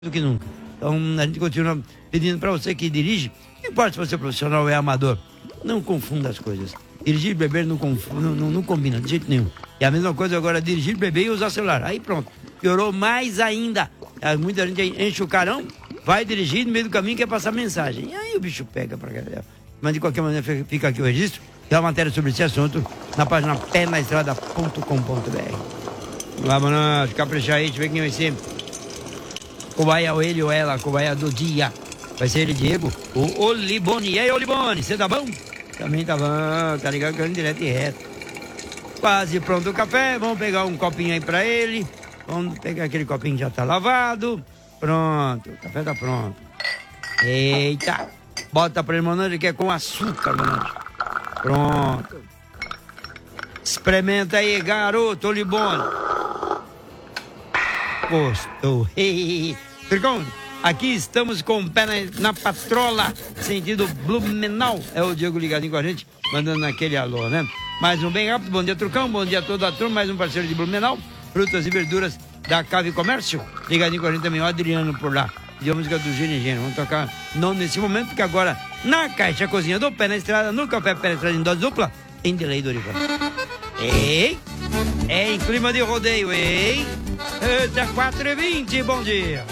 do que nunca. Então a gente continua pedindo para você que dirige, não importa se você é profissional ou é amador, não confunda as coisas. Dirigir e beber não combina de jeito nenhum. E a mesma coisa agora, dirigir, beber e usar celular. Aí pronto, piorou mais ainda. Muita gente enche o carão, vai dirigir, no meio do caminho quer passar mensagem. E aí o bicho pega pra cá. Mas de qualquer maneira fica aqui o registro. Tem uma matéria sobre esse assunto na página penaestrada.com.br. Vamos caprichar aí, deixa eu ver quem vai ser. Cobaia, ou ele ou ela, cobaia do dia. Vai ser ele, Diego, o Olibone. E aí, Olibone, você tá bom? Também tá bom, tá ligado, que eu direto e reto. Quase pronto o café, vamos pegar um copinho aí pra ele. Vamos pegar aquele copinho que já tá lavado. Pronto, o café tá pronto. Eita, bota pra ele, Monange, que é com açúcar, Monange. Pronto. Experimenta aí, garoto, Olibone. Gostou. Tricão, aqui estamos com o pé na patrola, sentido Blumenau. É o Diego ligadinho com a gente, mandando aquele alô, né? Mais um bem rápido, bom dia, Trucão, bom dia a toda a turma, mais um parceiro de Blumenau, frutas e verduras da Cave Comércio, ligadinho com a gente também, o Adriano por lá. E a música do Gênio Gênio, vamos tocar não nesse momento, porque agora, na Caixa Cozinha do Pé na Estrada, no Café Pé na Estrada em dose dupla, tem delay do Orival. Ei, é em clima de rodeio, ei. Eita, 4h20, bom dia.